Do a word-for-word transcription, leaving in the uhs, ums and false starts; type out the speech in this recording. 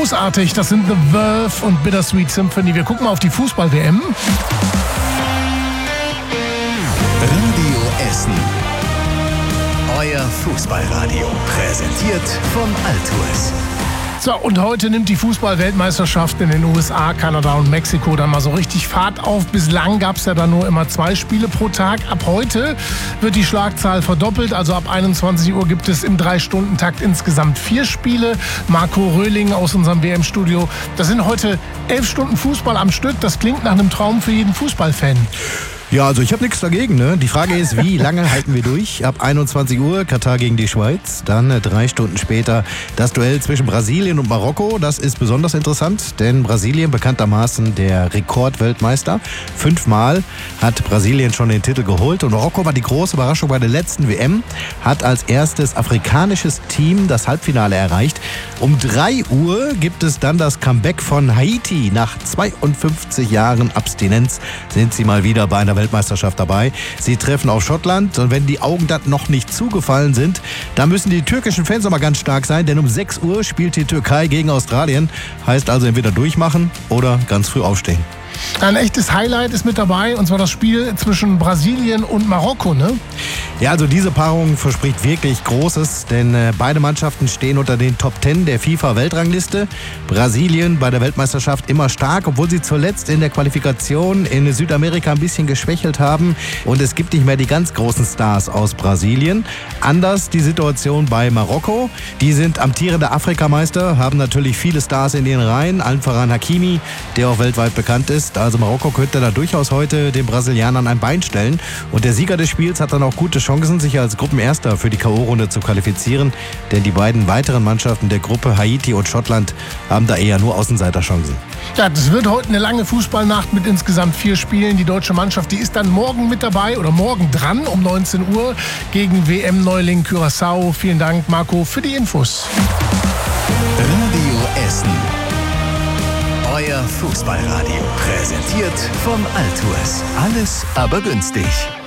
Großartig, das sind The Verve und Bittersweet Symphony. Wir gucken mal auf die Fußball-W M. Radio Essen. Euer Fußballradio. Präsentiert von Altours. So, und heute nimmt die Fußball-Weltmeisterschaft in den U S A, Kanada und Mexiko dann mal so richtig Fahrt auf. Bislang gab es ja da nur immer zwei Spiele pro Tag. Ab heute wird die Schlagzahl verdoppelt. Also ab einundzwanzig Uhr gibt es im Drei-Stunden-Takt insgesamt vier Spiele. Marco Röhling aus unserem W M-Studio. Das sind heute elf Stunden Fußball am Stück. Das klingt nach einem Traum für jeden Fußballfan. Ja, also ich habe nichts dagegen. Ne? Die Frage ist, wie lange halten wir durch? Ab einundzwanzig Uhr Katar gegen die Schweiz. Dann äh, drei Stunden später das Duell zwischen Brasilien und Marokko. Das ist besonders interessant, denn Brasilien bekanntermaßen der Rekordweltmeister. Fünfmal hat Brasilien schon den Titel geholt. Und Marokko war die große Überraschung bei der letzten W M. Hat als erstes afrikanisches Team das Halbfinale erreicht. Um drei Uhr gibt es dann das Comeback von Haiti. Nach zweiundfünfzig Jahren Abstinenz sind sie mal wieder bei einer Weltmeisterschaft dabei. Sie treffen auf Schottland und wenn die Augen dann noch nicht zugefallen sind, dann müssen die türkischen Fans aber ganz stark sein, denn um sechs Uhr spielt die Türkei gegen Australien. Heißt also entweder durchmachen oder ganz früh aufstehen. Ein echtes Highlight ist mit dabei, und zwar das Spiel zwischen Brasilien und Marokko, ne? Ja, also diese Paarung verspricht wirklich Großes, denn äh, beide Mannschaften stehen unter den Top Ten der FIFA-Weltrangliste. Brasilien bei der Weltmeisterschaft immer stark, obwohl sie zuletzt in der Qualifikation in Südamerika ein bisschen geschwächelt haben. Und es gibt nicht mehr die ganz großen Stars aus Brasilien. Anders die Situation bei Marokko. Die sind amtierende Afrikameister, haben natürlich viele Stars in ihren Reihen, allen voran Hakimi, der auch weltweit bekannt ist. Also Marokko könnte da durchaus heute den Brasilianern ein Bein stellen. Und der Sieger des Spiels hat dann auch gute Chancen, sich als Gruppenerster für die K O-Runde zu qualifizieren. Denn die beiden weiteren Mannschaften der Gruppe, Haiti und Schottland, haben da eher nur Außenseiterchancen. Ja, das wird heute eine lange Fußballnacht mit insgesamt vier Spielen. Die deutsche Mannschaft, die ist dann morgen mit dabei oder morgen dran um neunzehn Uhr gegen W M-Neuling Curaçao. Vielen Dank, Marco, für die Infos. Radio Essen. Euer Fußballradio. Präsentiert von Altours. Alles aber günstig.